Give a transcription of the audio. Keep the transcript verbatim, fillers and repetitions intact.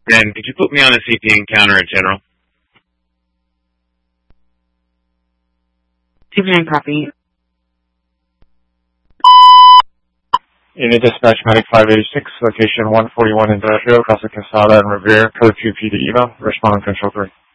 Ben, could you put me on a C P encounter at General? two nine copy. Unit Dispatch Medic five eighty-six, location one forty-one Industrial, Casa Quesada and Revere, code two P to email, respond on Control three.